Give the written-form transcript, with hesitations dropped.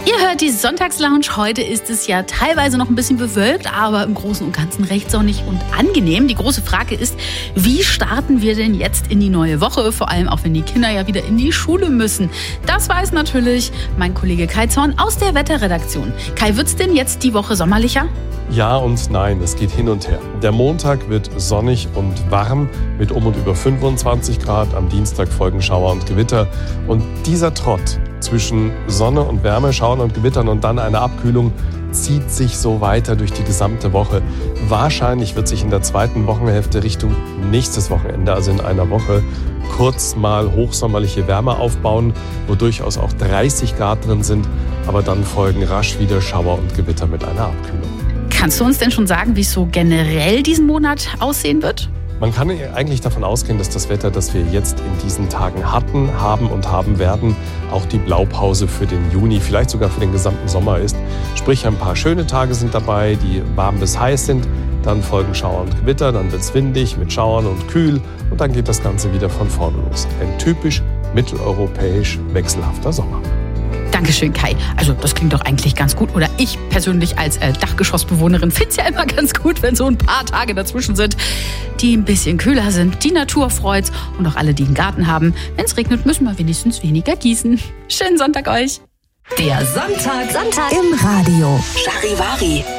Ihr hört die Sonntagslounge. Heute ist es ja teilweise noch ein bisschen bewölkt, aber im Großen und Ganzen recht sonnig und angenehm. Die große Frage ist, wie starten wir denn jetzt in die neue Woche? Vor allem auch, wenn die Kinder ja wieder in die Schule müssen. Das weiß natürlich mein Kollege Kai Zorn aus der Wetterredaktion. Kai, wird's denn jetzt die Woche sommerlicher? Ja und nein, es geht hin und her. Der Montag wird sonnig und warm mit um und über 25 Grad. Am Dienstag folgen Schauer und Gewitter. Und dieser Trott zwischen Sonne und Wärme, Schauern und Gewittern und dann einer Abkühlung zieht sich so weiter durch die gesamte Woche. Wahrscheinlich wird sich in der zweiten Wochenhälfte Richtung nächstes Wochenende, also in einer Woche, kurz mal hochsommerliche Wärme aufbauen, wo durchaus auch 30 Grad drin sind. Aber dann folgen rasch wieder Schauer und Gewitter mit einer Abkühlung. Kannst du uns denn schon sagen, wie es so generell diesen Monat aussehen wird? Man kann eigentlich davon ausgehen, dass das Wetter, das wir jetzt in diesen Tagen hatten, haben und haben werden, auch die Blaupause für den Juni, vielleicht sogar für den gesamten Sommer ist. Sprich, ein paar schöne Tage sind dabei, die warm bis heiß sind. Dann folgen Schauer und Gewitter, dann wird es windig mit Schauern und kühl. Und dann geht das Ganze wieder von vorne los. Ein typisch mitteleuropäisch wechselhafter Sommer. Dankeschön, Kai. Also das klingt doch eigentlich ganz gut. Oder ich persönlich als Dachgeschossbewohnerin finde es ja immer ganz gut, wenn so ein paar Tage dazwischen sind, die ein bisschen kühler sind. Die Natur freut's und auch alle, die einen Garten haben. Wenn es regnet, müssen wir wenigstens weniger gießen. Schönen Sonntag euch. Der Sonntag im Radio. Charivari.